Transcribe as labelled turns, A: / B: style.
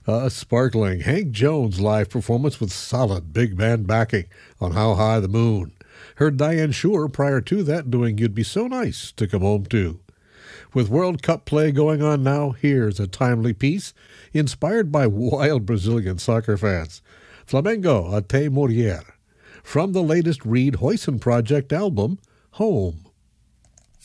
A: A sparkling Hank Jones live performance with solid big band backing on How High the Moon. Heard Diane Shore prior to that doing You'd Be So Nice to Come Home To. With World Cup play going on now, here's a timely piece inspired by wild Brazilian soccer fans. Flamengo Até Morrer, from the latest Reed Hoyson Project album, Home.